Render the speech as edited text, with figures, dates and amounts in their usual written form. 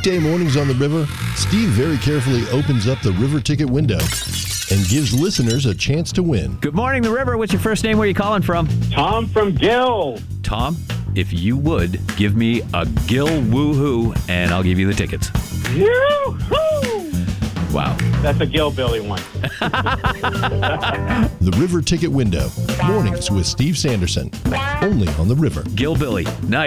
Weekday mornings on the river, Steve very carefully opens up the river ticket window and gives listeners a chance to win. Good morning, the river. What's your first name? Where are you calling from? Tom from Gill. Tom, if you would, give me a Gill woohoo, and I'll give you the tickets. Yoo-hoo! Wow. That's a Gillbilly one. The River Ticket Window. Mornings with Steve Sanderson. Only on the river. Gillbilly. Nice.